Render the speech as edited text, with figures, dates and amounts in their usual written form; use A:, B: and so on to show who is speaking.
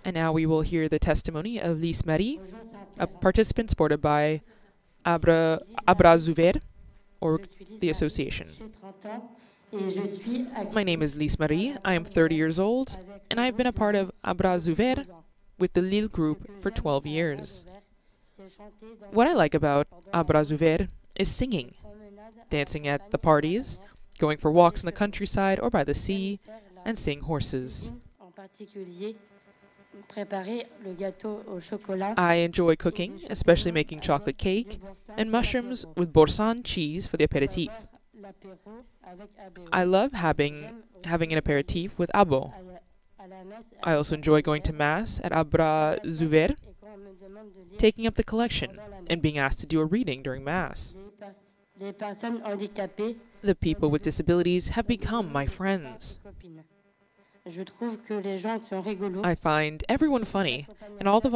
A: And now we will hear the testimony of Lise Marie, a participant supported by Abrazuver, or the association. My name is Lise Marie, I am 30 years old, and I have been a part of Abrazuver with the Lille group for 12 years. What I like about Abrazuver is singing, dancing at the parties, going for walks in the countryside or by the sea, and seeing horses. I enjoy cooking, especially making chocolate cake, and mushrooms with boursin cheese for the apéritif. I love having an apéritif with abo. I also enjoy going to Mass at Abrazuver, taking up the collection, and being asked to do a reading during Mass. The people with disabilities have become my friends. I find everyone funny, and all the